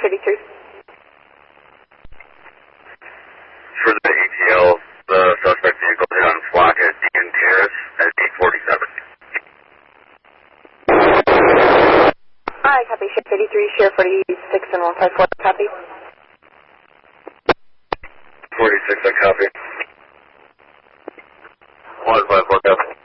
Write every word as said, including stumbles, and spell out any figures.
eighty-three. For the A T L, the suspect vehicle hit on Flock at Dean Terrace at eight forty-seven. Hi, copy, Sheriff eighty-three, Sheriff forty-six and one five four, copy. forty-six, I copy. one five four, copy.